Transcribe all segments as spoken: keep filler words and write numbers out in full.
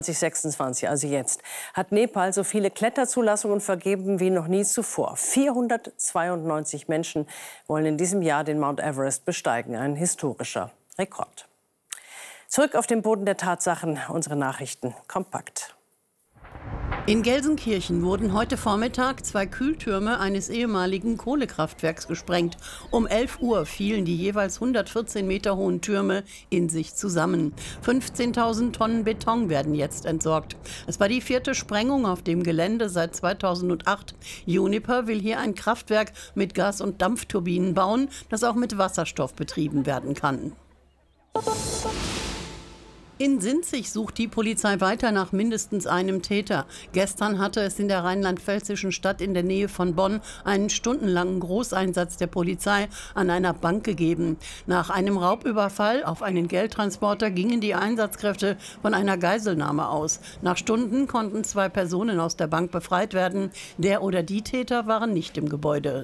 zwanzig sechsundzwanzig, also jetzt, hat Nepal so viele Kletterzulassungen vergeben wie noch nie zuvor. vierhundertzweiundneunzig Menschen wollen in diesem Jahr den Mount Everest besteigen. Ein historischer Rekord. Zurück auf den Boden der Tatsachen, unsere Nachrichten kompakt. In Gelsenkirchen wurden heute Vormittag zwei Kühltürme eines ehemaligen Kohlekraftwerks gesprengt. Um elf Uhr fielen die jeweils hundertvierzehn Meter hohen Türme in sich zusammen. fünfzehntausend Tonnen Beton werden jetzt entsorgt. Es war die vierte Sprengung auf dem Gelände seit zweitausendacht. Uniper will hier ein Kraftwerk mit Gas- und Dampfturbinen bauen, das auch mit Wasserstoff betrieben werden kann. In Sinzig sucht die Polizei weiter nach mindestens einem Täter. Gestern hatte es in der rheinland-pfälzischen Stadt in der Nähe von Bonn einen stundenlangen Großeinsatz der Polizei an einer Bank gegeben. Nach einem Raubüberfall auf einen Geldtransporter gingen die Einsatzkräfte von einer Geiselnahme aus. Nach Stunden konnten zwei Personen aus der Bank befreit werden. Der oder die Täter waren nicht im Gebäude.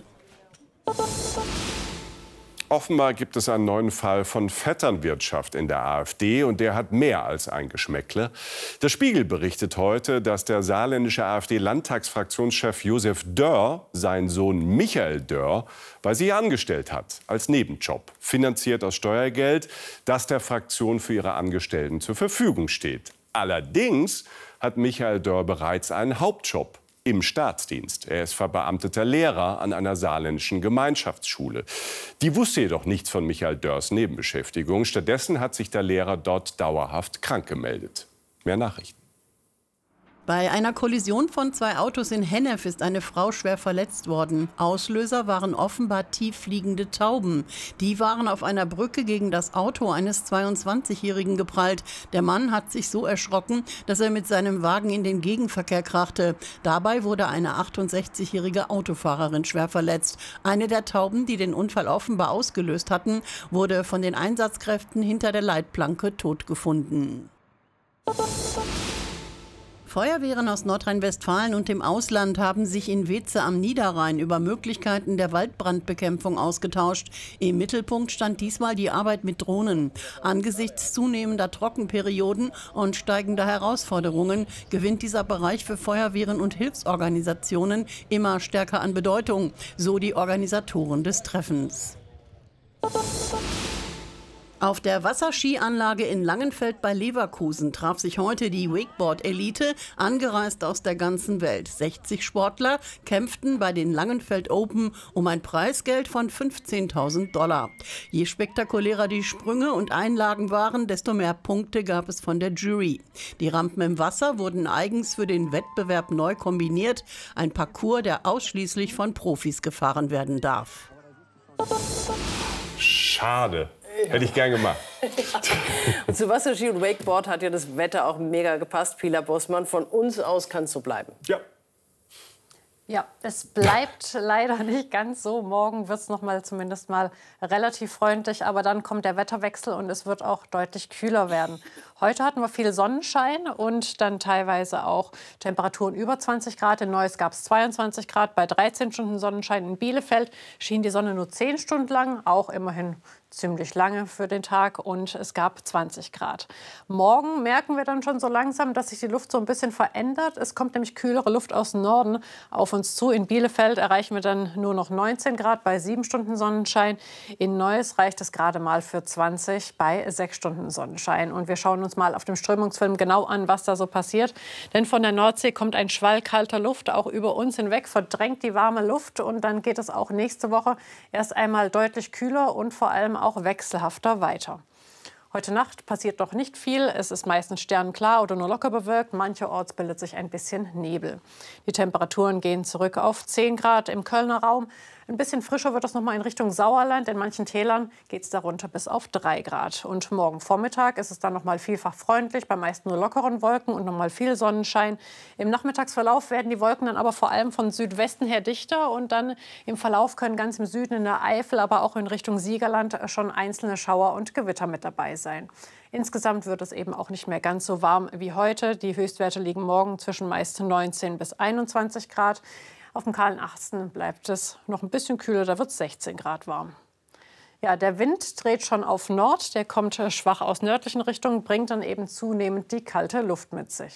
Offenbar gibt es einen neuen Fall von Vetternwirtschaft in der AfD und der hat mehr als ein Geschmäckle. Der Spiegel berichtet heute, dass der saarländische AfD-Landtagsfraktionschef Josef Dörr seinen Sohn Michael Dörr bei sich angestellt hat, als Nebenjob, finanziert aus Steuergeld, das der Fraktion für ihre Angestellten zur Verfügung steht. Allerdings hat Michael Dörr bereits einen Hauptjob im Staatsdienst. Er ist verbeamteter Lehrer an einer saarländischen Gemeinschaftsschule. Die wusste jedoch nichts von Michael Dörrs Nebenbeschäftigung. Stattdessen hat sich der Lehrer dort dauerhaft krank gemeldet. Mehr Nachrichten. Bei einer Kollision von zwei Autos in Hennef ist eine Frau schwer verletzt worden. Auslöser waren offenbar tieffliegende Tauben. Die waren auf einer Brücke gegen das Auto eines zweiundzwanzigjährigen geprallt. Der Mann hat sich so erschrocken, dass er mit seinem Wagen in den Gegenverkehr krachte. Dabei wurde eine achtundsechzigjährige Autofahrerin schwer verletzt. Eine der Tauben, die den Unfall offenbar ausgelöst hatten, wurde von den Einsatzkräften hinter der Leitplanke tot gefunden. Feuerwehren aus Nordrhein-Westfalen und dem Ausland haben sich in Weeze am Niederrhein über Möglichkeiten der Waldbrandbekämpfung ausgetauscht. Im Mittelpunkt stand diesmal die Arbeit mit Drohnen. Angesichts zunehmender Trockenperioden und steigender Herausforderungen gewinnt dieser Bereich für Feuerwehren und Hilfsorganisationen immer stärker an Bedeutung, so die Organisatoren des Treffens. Auf der Wasserskianlage in Langenfeld bei Leverkusen traf sich heute die Wakeboard-Elite, angereist aus der ganzen Welt. sechzig Sportler kämpften bei den Langenfeld Open um ein Preisgeld von fünfzehntausend Dollar. Je spektakulärer die Sprünge und Einlagen waren, desto mehr Punkte gab es von der Jury. Die Rampen im Wasser wurden eigens für den Wettbewerb neu kombiniert. Ein Parcours, der ausschließlich von Profis gefahren werden darf. Schade. Hätte ich gern gemacht. Ja. Und zu Wasserski und Wakeboard hat ja das Wetter auch mega gepasst. Pila Bossmann, von uns aus kann es so bleiben. Ja. Ja, es bleibt leider nicht ganz so. Morgen wird es noch mal zumindest mal relativ freundlich, aber dann kommt der Wetterwechsel und es wird auch deutlich kühler werden. Heute hatten wir viel Sonnenschein und dann teilweise auch Temperaturen über zwanzig Grad. In Neuss gab es zweiundzwanzig Grad. Bei dreizehn Stunden Sonnenschein in Bielefeld schien die Sonne nur zehn Stunden lang, auch immerhin ziemlich lange für den Tag, und es gab zwanzig Grad. Morgen merken wir dann schon so langsam, dass sich die Luft so ein bisschen verändert. Es kommt nämlich kühlere Luft aus dem Norden auf uns zu. In Bielefeld erreichen wir dann nur noch neunzehn Grad bei sieben Stunden Sonnenschein. In Neuss reicht es gerade mal für zwanzig bei sechs Stunden Sonnenschein. Und wir schauen uns mal auf dem Strömungsfilm genau an, was da so passiert. Denn von der Nordsee kommt ein Schwall kalter Luft auch über uns hinweg, verdrängt die warme Luft. Und dann geht es auch nächste Woche erst einmal deutlich kühler und vor allem auch wechselhafter weiter. Heute Nacht passiert noch nicht viel. Es ist meistens sternklar oder nur locker bewölkt. Mancherorts bildet sich ein bisschen Nebel. Die Temperaturen gehen zurück auf zehn Grad im Kölner Raum. Ein bisschen frischer wird es noch mal in Richtung Sauerland. In manchen Tälern geht es darunter bis auf drei Grad. Und morgen Vormittag ist es dann noch mal vielfach freundlich, bei meist nur lockeren Wolken und noch mal viel Sonnenschein. Im Nachmittagsverlauf werden die Wolken dann aber vor allem von Südwesten her dichter. Und dann im Verlauf können ganz im Süden in der Eifel, aber auch in Richtung Siegerland schon einzelne Schauer und Gewitter mit dabei sein. Insgesamt wird es eben auch nicht mehr ganz so warm wie heute. Die Höchstwerte liegen morgen zwischen meist neunzehn bis einundzwanzig Grad. Auf dem kahlen Achten bleibt es noch ein bisschen kühler, da wird es sechzehn Grad warm. Ja, der Wind dreht schon auf Nord. Der kommt schwach aus nördlichen Richtungen, bringt dann eben zunehmend die kalte Luft mit sich.